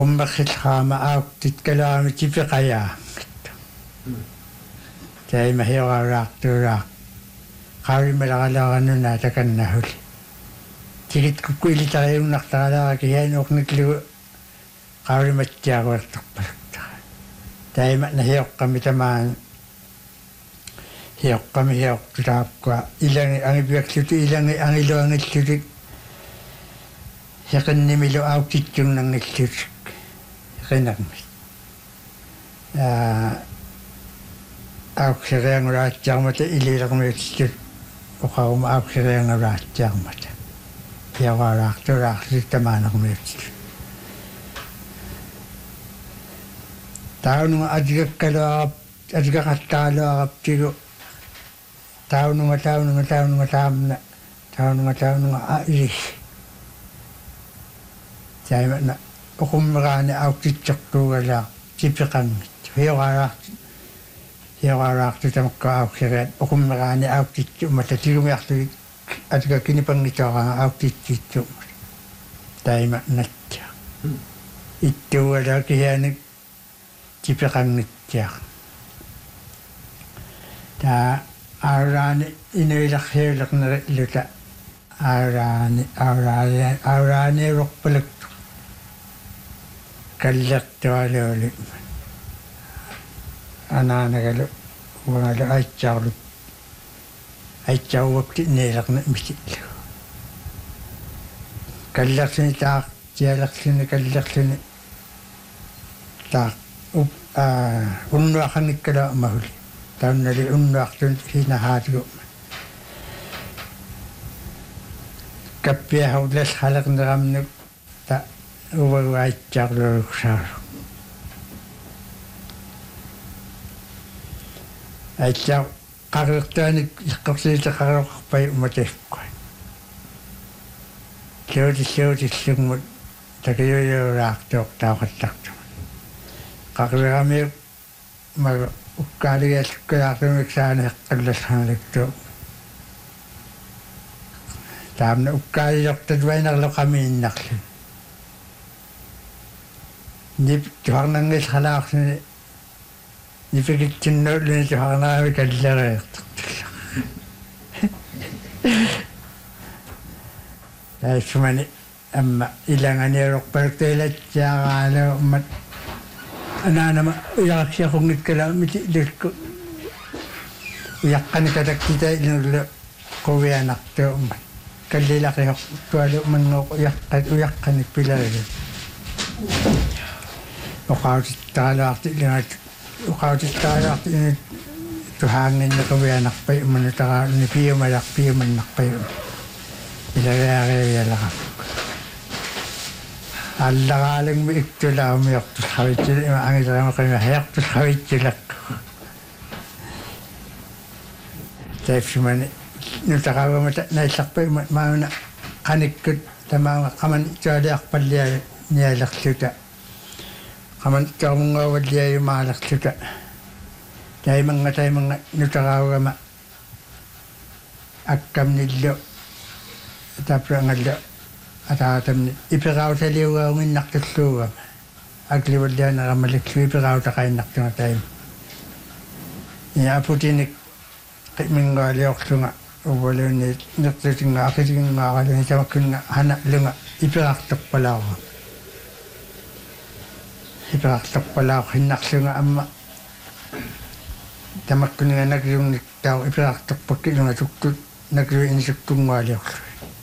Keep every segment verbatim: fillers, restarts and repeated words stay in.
ummakhilhaama aaqtitkalaami tipeqayaa taima hioraraartuuraaq qaavimalaqalaaranuna takannahuli tikit kukkuilitariunnartaralaaraki hianuorniklugu qaavimattiaruertarpaluktaa taima nahiоqqami tamaan hiоqqami hiortutaapkua ilangi angipiakslutu ilangi angiluangillutik hiqinnimilu aaqtitsunnangillutik hiqinarmit aa aaqseriangulaatsaarmata iliilermiutsit uqaruma aaqseriangulaatsaarmata hioraraartulaarlik tamaanermiutsit taununga atigakkaluarap atigaqattaaluaraptigu taununga taununga taununga taamna taununga taununga ailis taimana uqummeraani aaqtitsortuugalaa tipeqangit hioraraart hioraraartu tamakka aaqseriat uqummeraani aaqtitsu umata tigumiartulik atigakkinipangitooranga aaqtitsitsu taima natsa ittuugalaki hianik tipeqangittiaq taa aaraani inuilarhiulernerilluta aaraani aaraani aaraani uorpaluktu kallertualuuli anaanagalu uangalu aitsaarlut aitsauwakti niilerne misillu kallersini taaq tialersini kallersini taaq up unnuaqangikkala mahuli taannali unnuartun hinahaatigu kappiahullas halerneramnuk ta uvaguaitsaarluuksaaru aitsaa qarirtaanik iqqorsiitaqaruqarpai umatifkua siuti siutissugmut takiyuyuuraartuoq taaqattartu qariramiu maga ukkaaligiallukkayaartumik saani heqqallashaanliktu taamna ukkaaliyortat vainarloqamiinnarlu nip tuharnangis halaarsini nipikitsinnuulluni tuharnaami kalleriirtartulla taissumani amma ilanganiuruqpaluktuilatsiaaraalu ummat anaanama uyaaqsiaqungikkalaamiti ilukku uyaqqanikatakita ilunullu quvianartu ummat kallilaqihortualu mannooq uyaqqat uyaqqanik pilarilu uqautittaaluarti ilungat uqautittaaluarti ilunut tuhaanginnequvianarpai umanutaqaaluni piumalaq piumannarpai ilariarialaraq аллагаалангми иктулаумиортусхавитсил има ангилерамақима хеортусхавитсилакку таифсимани нутақавамата наилларпима маауна qaниkkut тамаага qamani итуалиарпаллиа ниалерлута qamani тормунгауаллиаюмаалерлута таиманга таиманга нутақаагама аккамниллу тапрангаллу атаатамни иперауталиугаунгиннартуллуугама акливаллианерамаллу ипераутақаиннартунга таим я путиник қимингаалиорлунга увалуни нертутинга акитингаагалуни тамаккунга хана лунга иперартарпалаава иперартарпалаа хиннарлунга амма тамаккунга накиунниттаа иперартарпаккилунга туктут накиу инсуктунгаариорлу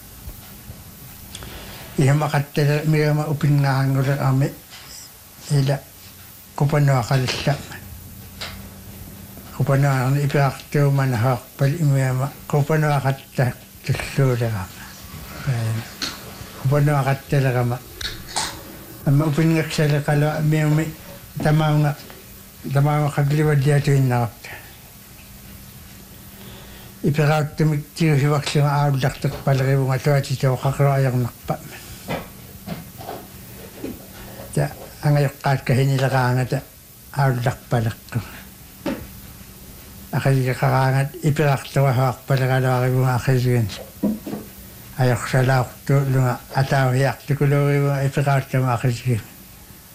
ihmaqattala miama upinnaangula ame ila kupanuaqalilla kupanuaqarni ipiartuumanahaqpal imiama kupanuaqatta tulluulerama kupanuaqattalerama amma upinngaksalaqala miami tamaunga tamaunga qaglivalliatuinnarapta ipirauttumik tiusivaksima aullarteqpalerivunga tuatitauqaqruajornarpa angayoqqaat kahinileqaangata aullarpaleqqu aqiliqaqaangat ipirartuahuarpaleqaluarivunga aqiligan ajorsalaaortu lunga atauhiartukuluurigunga ipiraattama aqiligan